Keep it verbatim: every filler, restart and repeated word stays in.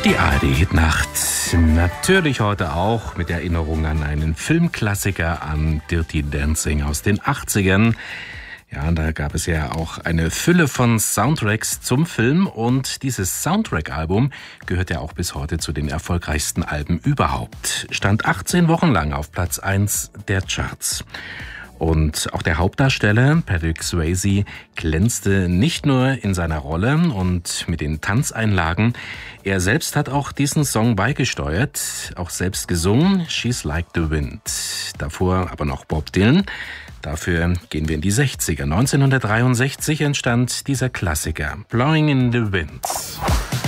Die A R D-Hitnacht, natürlich heute auch mit Erinnerung an einen Filmklassiker, an Dirty Dancing aus den achtzigern. Ja, da gab es ja auch eine Fülle von Soundtracks zum Film und dieses Soundtrack-Album gehört ja auch bis heute zu den erfolgreichsten Alben überhaupt. Stand achtzehn Wochen lang auf Platz eins der Charts. Und auch der Hauptdarsteller, Patrick Swayze, glänzte nicht nur in seiner Rolle und mit den Tanzeinlagen. Er selbst hat auch diesen Song beigesteuert, auch selbst gesungen, She's Like the Wind. Davor aber noch Bob Dylan. Dafür gehen wir in die sechziger. neunzehnhundertdreiundsechzig entstand dieser Klassiker, Blowing in the Wind.